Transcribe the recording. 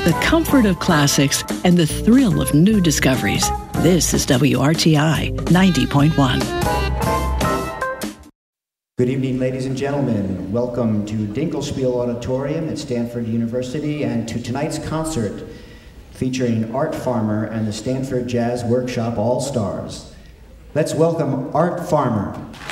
the comfort of classics, and the thrill of new discoveries. This is WRTI 90.1. Good evening, ladies and gentlemen. Welcome to Dinkelspiel Auditorium at Stanford University and to tonight's concert featuring Art Farmer and the Stanford Jazz Workshop All-Stars. Let's welcome Art Farmer.